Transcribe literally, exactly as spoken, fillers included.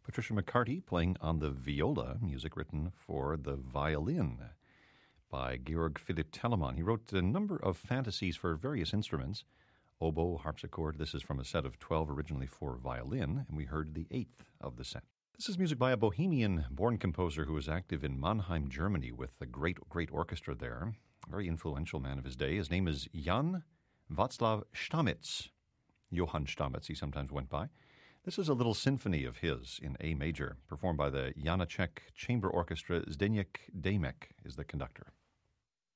Patricia McCarty playing on the viola, music written for the violin by Georg Philipp Telemann. He wrote a number of fantasies for various instruments, oboe, harpsichord. This is from a set of twelve originally for violin, and we heard the eighth of the set. This is music by a Bohemian-born composer who was active in Mannheim, Germany, with a great, great orchestra there. A very influential man of his day. His name is Jan Václav Stamitz. Johann Stamitz, he sometimes went by. This is a little symphony of his in A major, performed by the Janáček Chamber Orchestra. Zdeněk Démek is the conductor.